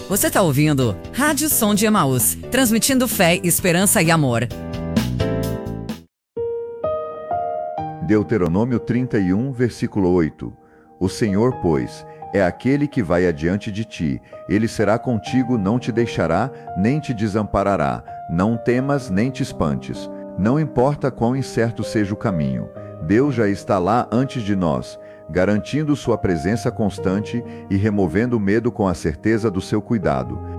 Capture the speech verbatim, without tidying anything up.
Você está ouvindo Rádio Som de Emaús, transmitindo fé, esperança e amor. Deuteronômio trinta e um, versículo oito. O Senhor, pois, é aquele que vai adiante de ti. Ele será contigo, não te deixará, nem te desamparará. Não temas, nem te espantes. Não importa quão incerto seja o caminho. Deus já está lá antes de nós, garantindo sua presença constante e removendo o medo com a certeza do seu cuidado.